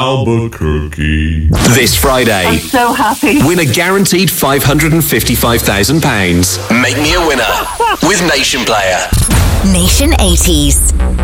Albuquerque. This Friday, I'm so happy. win a guaranteed £555,000. Make me a winner with Nation Player. Nation 80s.